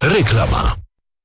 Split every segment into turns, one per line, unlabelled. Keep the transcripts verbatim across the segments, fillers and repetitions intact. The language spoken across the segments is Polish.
Reklama.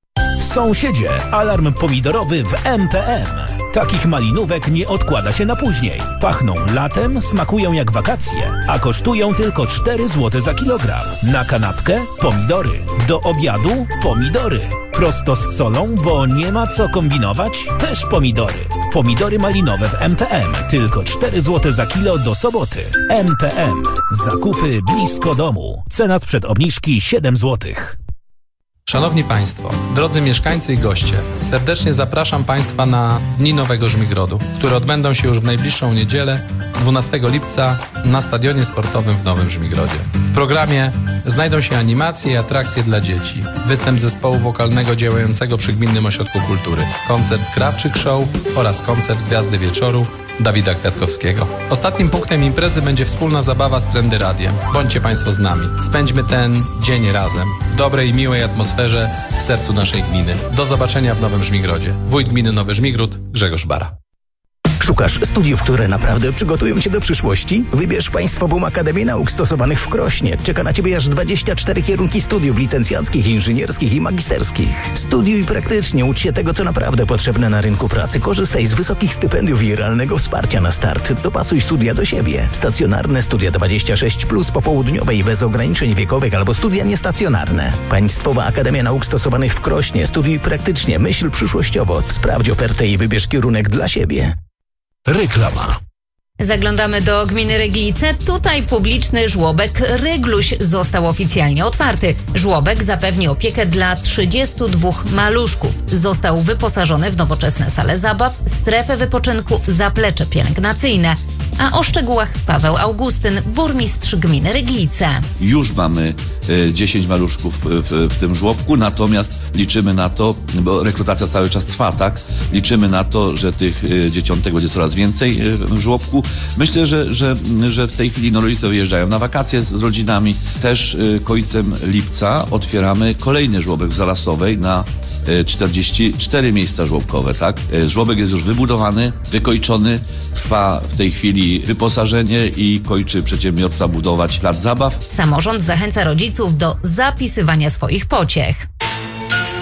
Sąsiedzie, alarm pomidorowy w M P M. Takich malinówek nie odkłada się na później. Pachną latem, smakują jak wakacje, a kosztują tylko cztery złote za kilogram. Na kanapkę pomidory, do obiadu pomidory. Prosto z solą, bo nie ma co kombinować, też pomidory. Pomidory malinowe w M P M, tylko cztery złote za kilo do soboty. M P M. Zakupy blisko domu. Cena sprzed obniżki siedem złotych.
Szanowni Państwo, drodzy mieszkańcy i goście, serdecznie zapraszam Państwa na Dni Nowego Żmigrodu, które odbędą się już w najbliższą niedzielę, dwunastego lipca, na Stadionie Sportowym w Nowym Żmigrodzie. W programie znajdą się animacje i atrakcje dla dzieci, występ zespołu wokalnego działającego przy Gminnym Ośrodku Kultury, koncert Krawczyk Show oraz koncert Gwiazdy Wieczoru Dawida Kwiatkowskiego. Ostatnim punktem imprezy będzie wspólna zabawa z Trendy Radiem. Bądźcie Państwo z nami. Spędźmy ten dzień razem, w dobrej i miłej atmosferze w sercu naszej gminy. Do zobaczenia w Nowym Żmigrodzie. Wójt Gminy Nowy Żmigród, Grzegorz Bara.
Szukasz studiów, które naprawdę przygotują Cię do przyszłości? Wybierz Państwo Boom Akademię Nauk Stosowanych w Krośnie. Czeka na Ciebie aż dwadzieścia cztery kierunki studiów licencjackich, inżynierskich i magisterskich. Studiuj praktycznie, ucz się tego, co naprawdę potrzebne na rynku pracy. Korzystaj z wysokich stypendiów i realnego wsparcia na start. Dopasuj studia do siebie. Stacjonarne studia dwadzieścia sześć plus, popołudniowe i bez ograniczeń wiekowych albo studia niestacjonarne. Państwowa Akademia Nauk Stosowanych w Krośnie. Studiuj praktycznie, myśl przyszłościowo. Sprawdź ofertę i wybierz kierunek dla siebie.
Reklama.
Zaglądamy do gminy Ryglice. Tutaj publiczny żłobek Rygluś został oficjalnie otwarty. Żłobek zapewni opiekę dla trzydziestu dwóch maluszków. Został wyposażony w nowoczesne sale zabaw, strefę wypoczynku, zaplecze pielęgnacyjne. A o szczegółach Paweł Augustyn, burmistrz gminy Ryglice.
Już mamy dziesięć maluszków w, w tym żłobku, natomiast liczymy na to, bo rekrutacja cały czas trwa, tak? Liczymy na to, że tych dzieciątek będzie coraz więcej w żłobku. Myślę, że, że, że w tej chwili no, rodzice wyjeżdżają na wakacje z, z rodzinami. Też końcem lipca otwieramy kolejny żłobek w Zalasowej na czterdzieści cztery miejsca żłobkowe, tak? Żłobek jest już wybudowany, wykończony, trwa w tej chwili wyposażenie i kończy przedsiębiorca budować plac zabaw.
Samorząd zachęca rodziców do zapisywania swoich pociech.